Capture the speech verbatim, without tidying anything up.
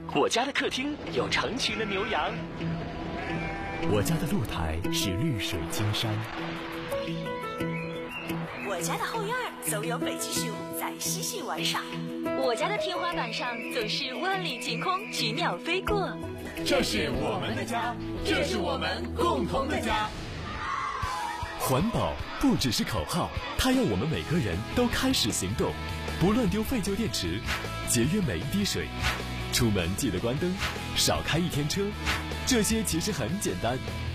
我家的客厅有成群的牛羊， 我家的露台是绿水青山， 我家的后院总有北极熊在嬉戏玩耍， 我家的天花板上总是万里晴空，菊鸟飞过。 这是我们的家，这是我们共同的家。 环保不只是口号，它要我们每个人都开始行动，不乱丢废旧电池，节约每一滴水，出门记得关灯，少开一天车，这些其实很简单，